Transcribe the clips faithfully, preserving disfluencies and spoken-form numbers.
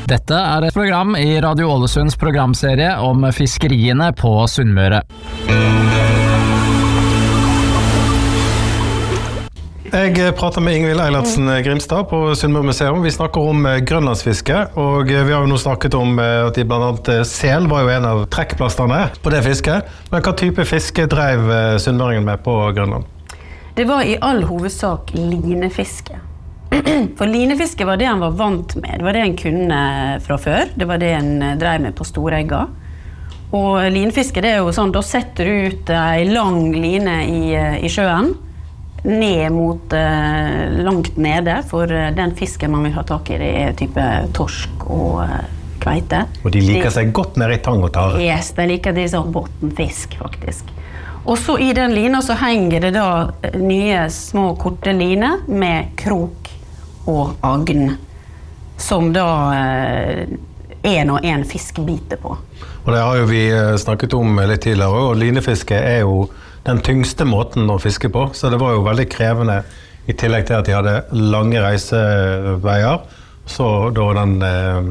Dette er et program i Radio Ålesunds programserie om fiskeriene på Sunnmøre. Jeg prater med Ingvild Eilertsen Grimstad på Sunnmøre Museum. Vi snakker om grønlandsfiske, og vi har jo nå snakket om at de blant annet sel var jo en av trekkplasterne på det fisket. Men hva type fiske drev sunnmøringen med på Grønland? Det var i all hovedsak linefiske. For linefiske var det han var vant med. Det var det han kunne fra før. Det var det han drev med på Storegga. Og linefiske, det er jo sånn, da setter du ut en lang line i, i sjøen, ned mot eh, langt nede, for den fisken man vil ha tak i, det er type torsk og eh, kveite. Og de liker de, seg godt ned i tang og tare. Yes, de liker det sånn bottenfisk, faktisk. Og så i den lina så henger det da nye små korte liner med krok og agn, som da eh, en og en fisk biter på. Og det har jo vi snakket om litt tidligere, og linefiske er jo den tyngste måten å fiske på, så det var jo veldig krevende i tillegg til at de hadde lange reiseveier, så da den eh,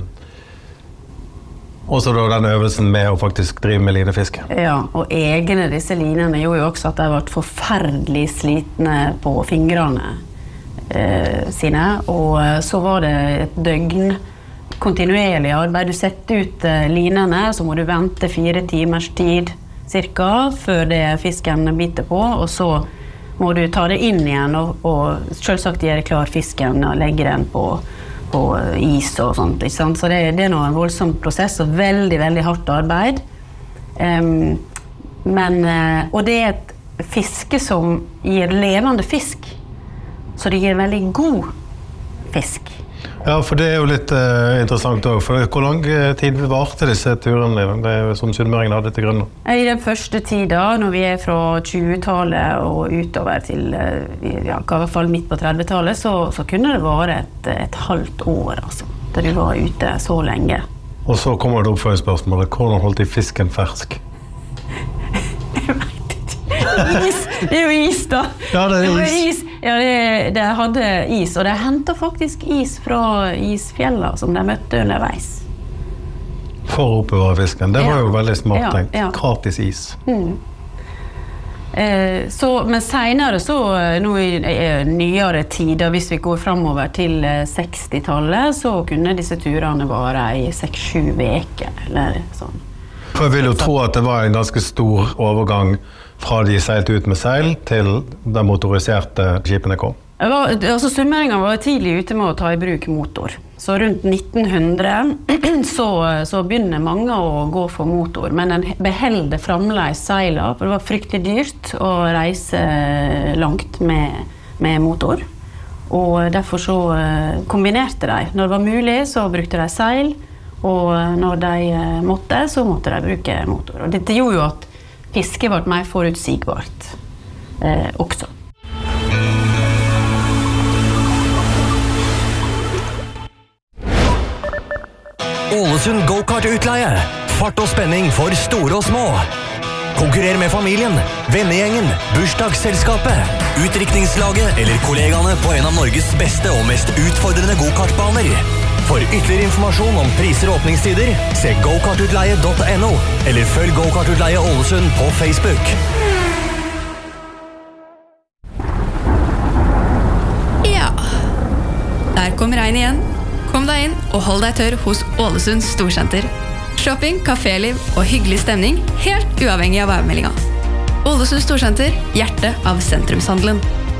også da den øvelsen med å faktisk drive med linefiske. Ja, og egne disse linene gjorde jo også at de ble forferdelig slitne på fingrene eh, sine, og så var det et døgn kontinuerlig arbeid. Du setter ut eh, linene, så må du vente fire timers tid cirka, før det fisken biter på, og så må du ta det inn igjen og, og selvsagt gjøre klar fisken og legge den på, på is og sånt, ikke sant? Så det, det er nå en voldsom prosess og veldig, veldig hardt arbeid. Um, men, og det er et fiske som gir levende fisk, så det gir veldig god fisk. Ja, for det er jo litt uh, interessant også, for hvor lang tid varte disse turene det er som sunnmøringen hadde til Grønland? I den første tida, når vi er fra tjuetallet og utover til uh, ja, i hvert fall midt på trettitallet, så, så kunne det være et, et halvt år, altså, da du var ute så lenge. Og så kommer det opp for et spørsmål, hvordan holdt de fisken fersk? Jeg vet ikke. Is, det er jo is da. Ja, det er jo is. is. Ja, det, det hadde is, og de hentet faktisk is fra isfjellene som de møtte underveis. For å oppbevare fisken, det var jo veldig smart ja, tenkt. Ja. Gratis is. Mm. Eh, så, men senere så, nå i eh, nyere tider, hvis vi går fremover til eh, sekstitallet, så kunne disse turene vare i seks-sju veker, eller sånn. For jeg vil jo tro at det var en ganske stor overgang fra de seilte ut med seil til de motoriserte skipene kom. Var, altså, sunnmøringen var tidlig ute med å ta i bruk motor. Så rundt nitten hundre så, så begynner mange å gå for motor, men en beholder fremdeles seiler, for det var fryktelig dyrt å reise langt med, med motor. Og derfor så kombinerte de. Når det var mulig, så brukte de seil, og når de måtte, så måtte de bruke motor. Og dette gjorde jo at fisket ble mer forutsigbart eh, også. Ålesund go-kart-utleie. Fart og spenning for store og små. Konkurrer med familien, vennegjengen, bursdagsselskapet, utdrikningslaget eller kollegaene på en av Norges beste og mest utfordrende go-kartbaner. For ytterligere informasjon om priser og åpningstider, se go kart utleie punktum no, eller følg Go-kart-utleie Ålesund på Facebook. Ja, der kom regn igjen. Kom deg inn og hold deg tørr hos Ålesund Storsenter. Shopping, kaféliv og hyggelig stemning, helt uavhengig av værmeldinga. Ålesund Storsenter, hjertet av sentrumshandelen.